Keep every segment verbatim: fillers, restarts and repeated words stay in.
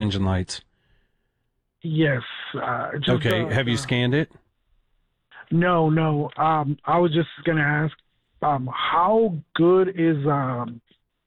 engine lights? Yes. Uh, just, okay. Uh, Have you scanned it? No, no. Um, I was just gonna ask, um, how good is um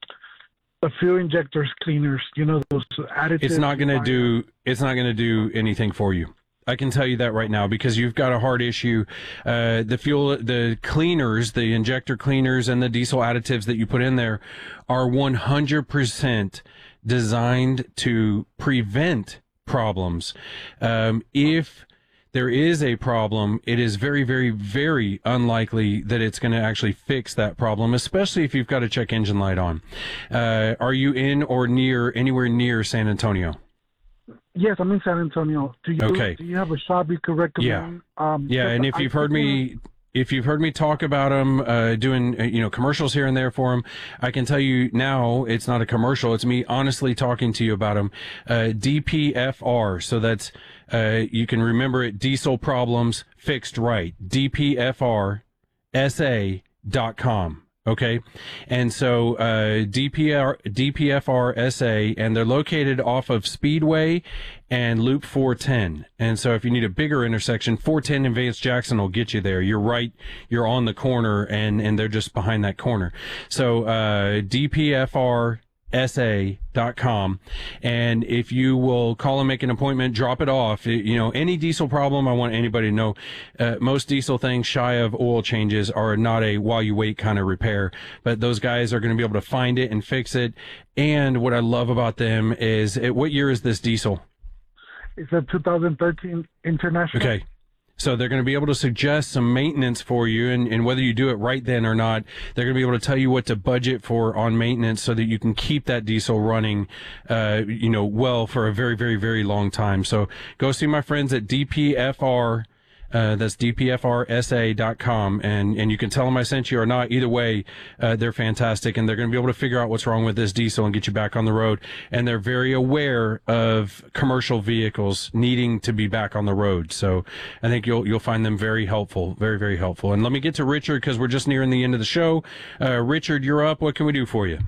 the fuel injectors cleaners? You know, those additives. It's not going to buy- do. It's not going to do anything for you. I can tell you that right now because you've got a hard issue. Uh, the fuel, the cleaners, the injector cleaners, and the diesel additives that you put in there are one hundred percent designed to prevent problems. Um, if there is a problem, it is very, very, very unlikely that it's going to actually fix that problem, especially if you've got a check engine light on. Uh, are you in or near, anywhere near San Antonio? Yes, I'm in San Antonio. Do you, okay. Do you have a shop you could recommend? Yeah. Um, yeah, and if you've heard me... If you've heard me talk about them, uh, doing, uh, you know, commercials here and there for them, I can tell you now it's not a commercial. It's me honestly talking to you about them. Uh, D P F R. So that's, uh, you can remember it, Diesel Problems Fixed Right. D P F R S A dot com. Okay. And so, uh, D P R, D P F R S A, and they're located off of Speedway and Loop four ten. And so if you need a bigger intersection, four ten in Vance Jackson will get you there. You're right. You're on the corner and, and they're just behind that corner. So, uh, D P F R S A dot com. And if you will call and make an appointment, drop it off. You know, any diesel problem, I want anybody to know, uh, most diesel things shy of oil changes are not a while you wait kind of repair, but those guys are going to be able to find it and fix it. And what I love about them is, it, what year is this diesel? It's a two thousand thirteen International. Okay. So they're going to be able to suggest some maintenance for you, and, and whether you do it right then or not, they're going to be able to tell you what to budget for on maintenance so that you can keep that diesel running, uh, you know, well for a very, very, very long time. So go see my friends at D P F R. Uh, that's D P F R S A dot com, and, and you can tell them I sent you or not. Either way, uh, they're fantastic, and they're going to be able to figure out what's wrong with this diesel and get you back on the road. And they're very aware of commercial vehicles needing to be back on the road. So I think you'll, you'll find them very helpful, very, very helpful. And let me get to Richard because we're just nearing the end of the show. Uh, Richard, you're up. What can we do for you?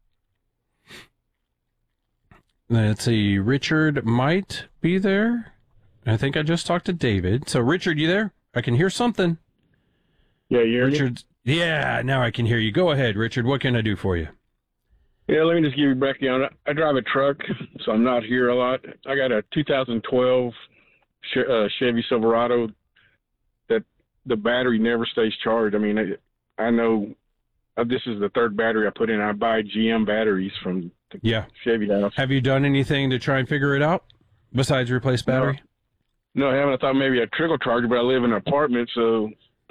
Let's see. Richard might be there. I think I just talked to David. So, Richard, you there? I can hear something. Yeah, you're Richard. Yeah, now I can hear you. Go ahead, Richard. What can I do for you? Yeah, let me just give you background. I drive a truck, so I'm not here a lot. I got a two thousand twelve uh, Chevy Silverado that the battery never stays charged. I mean, I, I know uh, this is the third battery I put in. I buy G M batteries from the yeah. Chevy house. Have you done anything to try and figure it out besides replace battery? No. No, I haven't. I thought maybe a trickle charger, but I live in an apartment, so...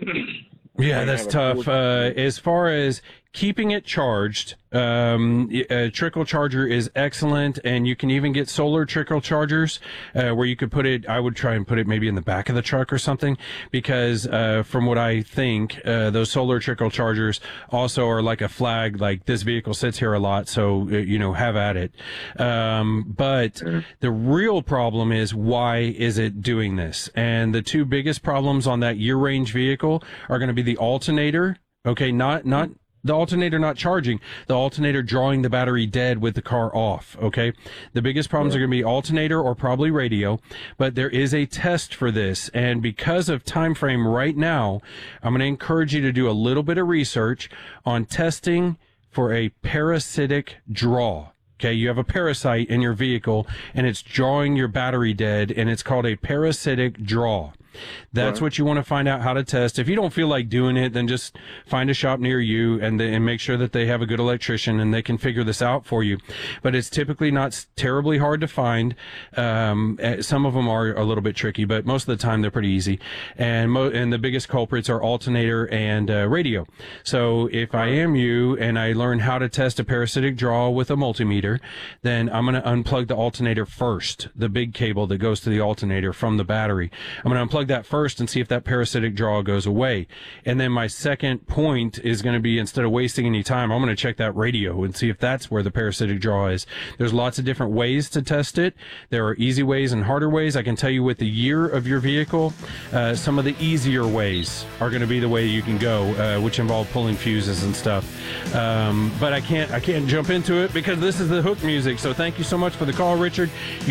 yeah, that's tough. Uh, as far as keeping it charged, um, a trickle charger is excellent, and you can even get solar trickle chargers uh, where you could put it, I would try and put it maybe in the back of the truck or something, because uh, from what I think, uh, those solar trickle chargers also are like a flag, like this vehicle sits here a lot, so, you know, have at it. Um, but the real problem is, why is it doing this? And the two biggest problems on that year range vehicle are going to be the alternator, okay, not, not, the alternator not charging, the alternator drawing the battery dead with the car off, okay? The biggest problems are going to be alternator or probably radio, but there is a test for this, and because of time frame right now, I'm going to encourage you to do a little bit of research on testing for a parasitic draw. Okay, you have a parasite in your vehicle, and it's drawing your battery dead, and it's called a parasitic draw. That's right. What you want to find out how to test. If you don't feel like doing it, then just find a shop near you and, the, and make sure that they have a good electrician and they can figure this out for you. But it's typically not terribly hard to find. Um, some of them are a little bit tricky, but most of the time they're pretty easy. And mo- and the biggest culprits are alternator and uh, radio. So if I am you and I learn how to test a parasitic draw with a multimeter, then I'm going to unplug the alternator first, the big cable that goes to the alternator from the battery. I'm going to unplug that first and see if that parasitic draw goes away. And then my second point is going to be, instead of wasting any time, I'm going to check that radio and see if that's where the parasitic draw is. There's lots of different ways to test it. There are easy ways and harder ways. I can tell you with the year of your vehicle, uh, some of the easier ways are going to be the way you can go, uh, which involve pulling fuses and stuff. Um, but I can't, I can't jump into it because this is the hook music. So thank you so much for the call, Richard.